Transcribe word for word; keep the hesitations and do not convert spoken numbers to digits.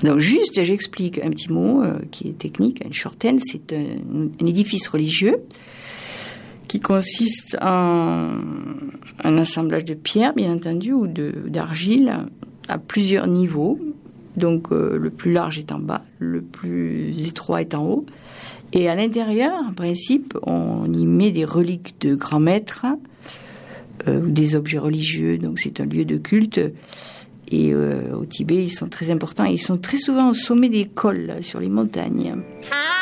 Donc juste, j'explique un petit mot euh, qui est technique, un shorten, c'est un, un édifice religieux qui consiste en un assemblage de pierres, bien entendu, ou de, d'argile à plusieurs niveaux. Donc euh, le plus large est en bas, le plus étroit est en haut. Et à l'intérieur, en principe, on y met des reliques de grands maîtres, euh, ou des objets religieux, donc c'est un lieu de culte. Et euh, au Tibet, ils sont très importants et ils sont très souvent au sommet des cols, sur les montagnes.